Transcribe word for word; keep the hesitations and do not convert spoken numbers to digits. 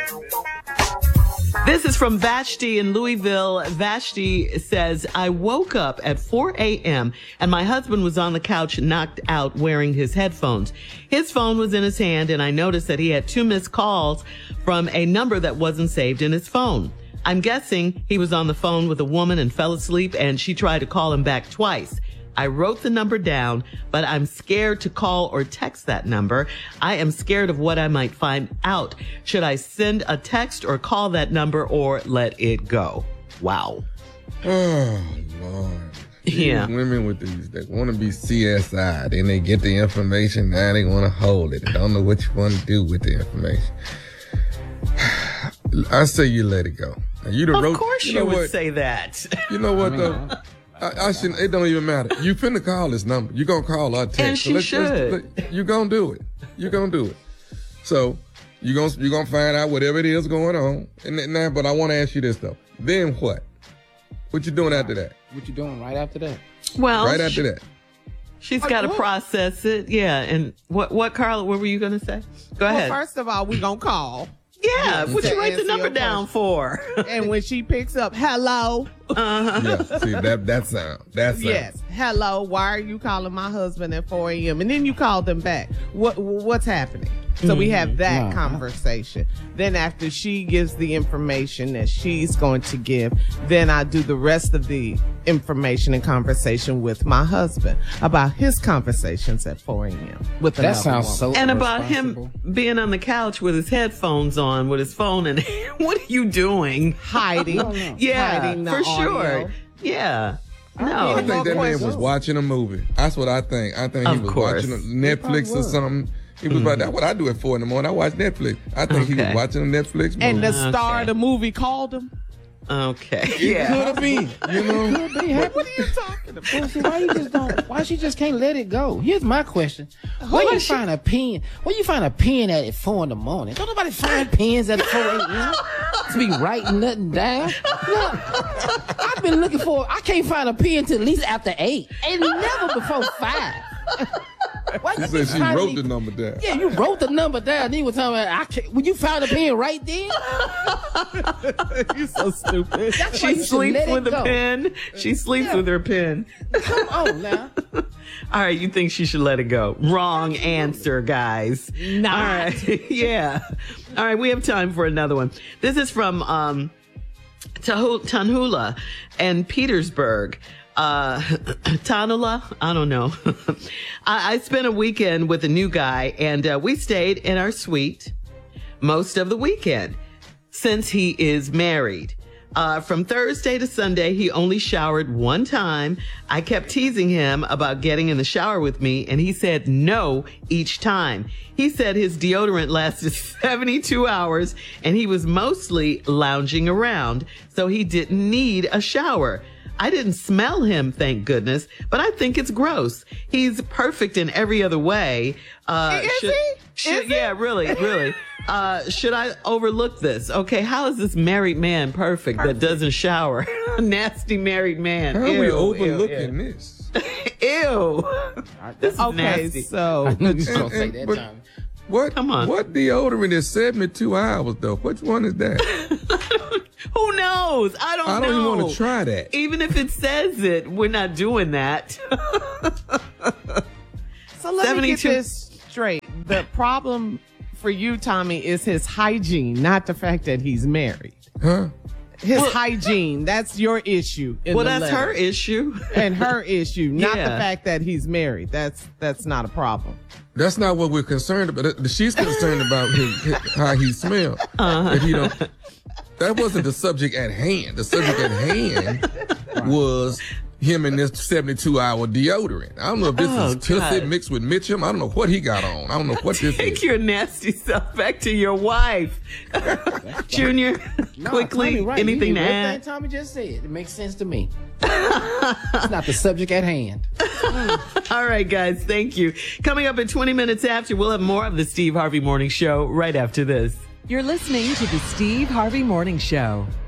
This is from Vashti in Louisville. Vashti says, I woke up at four a.m. and my husband was on the couch knocked out wearing his headphones. His phone was in his hand and I noticed that he had two missed calls from a number that wasn't saved in his phone. I'm guessing he was on the phone with a woman and fell asleep and she tried to call him back twice. I wrote the number down, but I'm scared to call or text that number. I am scared of what I might find out. Should I send a text or call that number or let it go? Wow. Oh, Lord. Yeah. These women with these, they want to be C S I. Then they get the information. Now they want to hold it. They don't know what you want to do with the information. I say you let it go. Now, you the of wrote, course you, you know would what? say that. You know what, though? I, I shouldn't, it don't even matter. You finna call this number. You gonna call our text. And she so let's, should. Let's, let, you gonna do it. You gonna do it. So you gonna you gonna find out whatever it is going on. And then, now, but I want to ask you this though. Then what? What you doing after that? What you doing right after that? Well, right after she, that. She's got to process it. Yeah. And what, what, Carla, what were you going to say? Go well, ahead. First of all, we gonna call. Yeah, what to you write the answer number your down question. for? And when she picks up, hello. Uh-huh. Yeah, see that that sound. That sound. Yes. Hello. Why are you calling my husband at four a.m. and then you call them back? What what's happening? So we have that No. conversation. Then after she gives the information that she's going to give, then I do the rest of the information and conversation with my husband about his conversations at four a.m. with That another sounds woman. so And about him irresponsible. being on the couch with his headphones on, with his phone, and what are you doing? hiding. Yeah, hiding the for audio. sure. Yeah. I No. think that man questions. was watching a movie. That's what I think. I think he Of was course. watching a Netflix or something. He was about that's what I do at four in the morning. I watch Netflix. I think he was Okay. watching a Netflix movie. And the star Okay. of the movie called him. Okay. It Yeah. could have been, you know. Could be happy. What are you talking about? Well, see, why you just don't? Why she just can't let it go? Here's my question: Where you find a pen? Where you find a pen at at four in the morning? Don't nobody find pens at four a.m. to be writing nothing down. Look, I've been looking for. I can't find a pen till at least after eight, and never before five. Why She you said just she trying to wrote be- the number down. Yeah, you wrote the number down. Then you were talking about, I can't, when you found a pen right then, You so stupid. that's why She you should sleeps let it with a go. pen. She sleeps Yeah. with her pen. Come on now. All right, you think she should let it go. Wrong answer, guys. Not. All right. Yeah. All right, we have time for another one. This is from um, Tahu- Tanhula and Petersburg. Uh, Tanula, I don't know. I, I spent a weekend with a new guy and uh, we stayed in our suite most of the weekend since he is married. Uh, from Thursday to Sunday, he only showered one time. I kept teasing him about getting in the shower with me, and he said no each time. He said his deodorant lasted seventy-two hours, and he was mostly lounging around, so he didn't need a shower. I didn't smell him, thank goodness, but I think it's gross. He's perfect in every other way. Uh, Is should, he? should- Is he? yeah, really, really. Uh, should I overlook this? Okay, how is this married man perfect, that doesn't shower? Nasty married man. How are Ew, we ew, overlooking this? Ew. Ew. This is Okay, nasty. so I knew you was gonna And- say and- that but- time. What? Come on. What deodorant is seventy-two hours though? Which one is that? Who knows? I don't know. I don't even want to try that. Even if it says it, we're not doing that. So let me get seventy-two this straight. The problem for you, Tommy, is his hygiene, not the fact that he's married. Huh? His hygiene, that's your issue. In Well, the that's letter. her issue. And her issue, not Yeah. the fact that he's married. That's that's not a problem. That's not what we're concerned about. She's concerned about his, his, how he smells. Uh-huh. That he don't. That wasn't the subject at hand. The subject at hand was him in this seventy-two hour deodorant. I don't know if this Oh, is Tussie God. mixed with Mitchum. I don't know what he got on. I don't know what this Take is. your nasty self back to your wife. Junior, No, quickly, Tommy, right. anything you, to everything add? Tommy just said. It makes sense to me. It's not the subject at hand. All right, guys, thank you. Coming up in twenty minutes after, we'll have more of the Steve Harvey Morning Show right after this. You're listening to the Steve Harvey Morning Show.